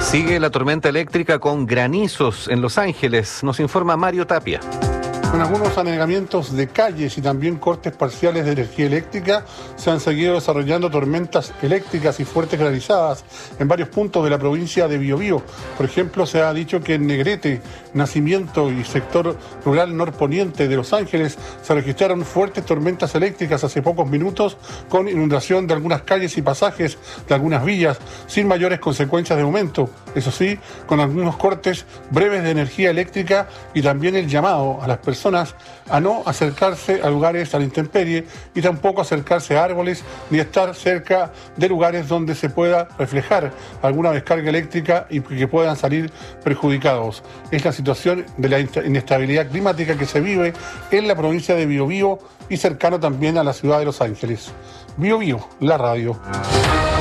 Sigue la tormenta eléctrica con granizos en Los Ángeles, nos informa Mario Tapia. Con algunos anegamientos de calles y también cortes parciales de energía eléctrica, se han seguido desarrollando tormentas eléctricas y fuertes granizadas en varios puntos de la provincia de Biobío. Por ejemplo, se ha dicho que en Negrete, Nacimiento y sector rural norponiente de Los Ángeles se registraron fuertes tormentas eléctricas hace pocos minutos, con inundación de algunas calles y pasajes de algunas villas, sin mayores consecuencias de momento. Eso sí, con algunos cortes breves de energía eléctrica y también el llamado a las personas a no acercarse a lugares a la intemperie y tampoco acercarse a árboles ni estar cerca de lugares donde se pueda reflejar alguna descarga eléctrica y que puedan salir perjudicados. Es la situación de la inestabilidad climática que se vive en la provincia de Biobío y cercano también a la ciudad de Los Ángeles. Biobío, la radio.